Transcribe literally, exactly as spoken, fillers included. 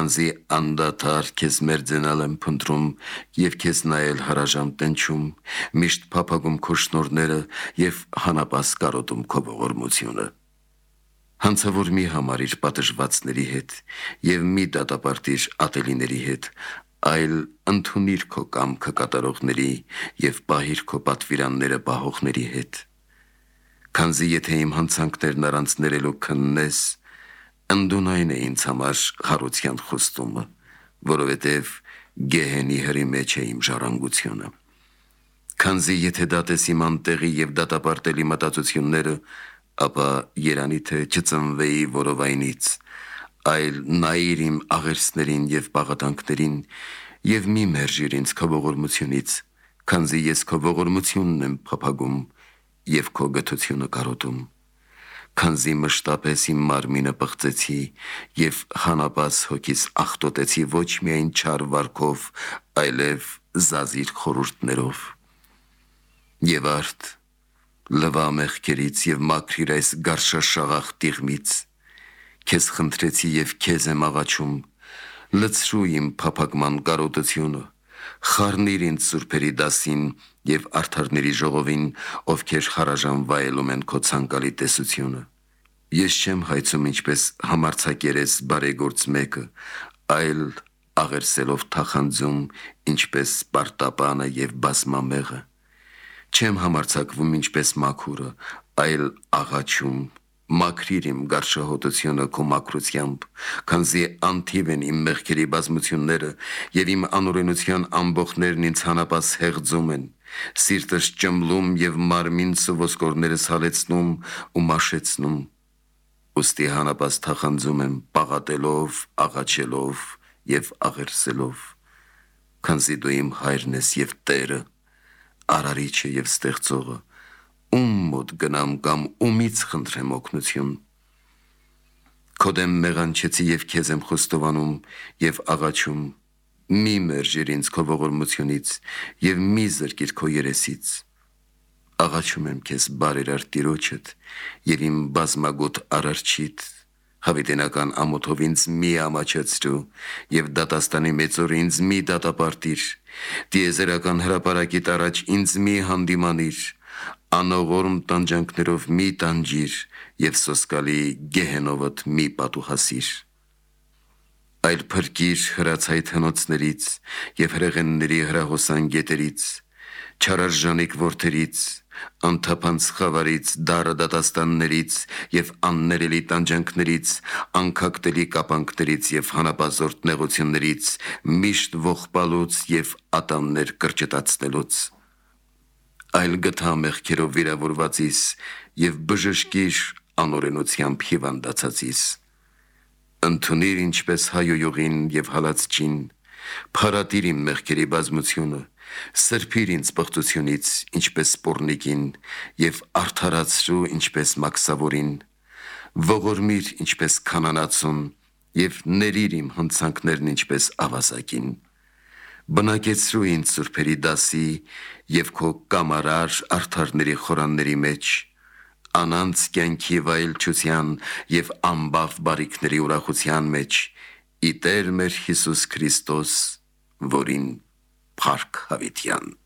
քանզի անդադար քեզ մերձենալ եմ փնտրում եւ քեզ նայել հարաժամ տնչում, միշտ փափագում քո շնորհները եւ հանապաս կարոտում քո ողորմությունը։ Հանցավոր մի համարիր պատժվածների հետ եւ մի դատապարտիր ատելիների հետ, այլ ընդունիր քո կամքը կատարողների եւ պահիր քո պատվիրանները պահողների հետ։ Քանզի եթե իմ հանցանքներն առանց ներելու քննես, ընդունայն է ինձ համար հարության խոստումը, որովհետև գեհենի հրի մեջ է իմ ժառանգությունը։ Քանզի եթե դատես իմ անտեղի եւ դատապարտելի մտածությունները, ապա երանի թե չծնվեի որովայնից, այլ նայիր իմ աղերսներին եւ պաղատանքներին եւ մի մերժիր ինձ քո ողորմությունից, քանզի ես քո ողորմությունն եմ փափագում եւ քո գթությունը կարոտում։ Քանզի մշտապես իմ մարմինը պղծեցի եւ հանապաս հոգիս աղտոտեցի ոչ միայն չար վարքով, այլև զազիր խորհուրդներով։ Եվ արդ լվա մեղքերից եւ մաքրիր այս գարշաշաղախ տիղմից, քեզ խնդրեցի եւ քեզ եմ աղաչում, լցրու իմ փափագման կարոտությունը, խառնիր ինձ սուրբերի դասին եւ արդարների ժողովին, ովքեր հարաժան վայելում են քո ցանկալի տեսությունը։ Ես չեմ հայցում ինչպես համարձակերես բարեգործ մեկը, այլ աղերսելով թախանձում ինչպես պարտապանը եւ բազմամեղը։ Չեմ համարձակվում ինչպես մաքուրը, այլ աղաչում, մաքրիր իմ գարշահոտությունը քո մաքրությամբ, քանզի անթիվ են իմ մեղքերի բազմությունները եւ իմ անօրենության ամբոխներն ինձ հանապաս հեղձում են, սիրտս ճմլում եւ մարմինս ու ոսկորներս հալեցնում ու մաշեցնում։ Ուստի հանապաս թախանձում եմ պաղատելով, աղաչելով եւ աղերսելով, քանզի դու իմ հայրն ես եւ Տերը, արարիչը եւ ստեղծողը, ում մոտ գնամ կամ ումից խնդրեմ օգնություն։ Քո դեմ մեղանչեցի եւ քեզ եմ խոստովանում եւ աղաչում, մի մերժիր ինձ քո ողորմությունից եւ մի զրկիր քո երեսից։ Աղաչում եմ քեզ բարերար Տիրոջդ եւ իմ բազմագոտ արարչիդ, հավիտենական ամոթով ինձ մի ամաչեցրու եւ դատաստանի մեծոր ինձ մի դատապարտիր, տիեզերական հրապարակիդ առաջ ինձ մի հանդիմանիր, անողորմ տանջանքներով մի տանջիր եւ սոսկալի գեհենովդ մի պատուհասիր։ Այլ փրկիր հրացայտ հնոցներից եւ հրեղենների հրահոսան գետերից, չարարժանիկ որդերից, անթափանց խավարից, դառը դատաստաններից եւ աններելի տանջանքներից, անքակտելի կապանքներից եւ հանապազորդ նեղություններից, միշտ ողբալուց եւ ատամներ կրճտացնելուց։ Այլ գթա մեղքերով վիրավորվածիս եւ բժշկիր անօրենությամբ հիվանդացածիս։ Ընդունիր ինչպես հայոյողին եւ հալածչին, փարատիր իմ մեղքերի բազմությունը, սրբիր ինձ պղծությունից ինչպես սպորնիկին եւ արդարացրու ինչպես մաքսավորին, ողորմիր ինչպես քանանացուն եւ ներիր իմ հնցանքներն ինչպես ավազակին։ Բնակեցրու ինձ սուրբերի դասի եւ քո կամարար արդարների խորանների մեջ, անանց կյանքի վայելչության եւ ամբավ բարիքների ուրախության մեջ, ի Տեր մեր Հիսուս Քրիստոս, որին փառք հավիտյան։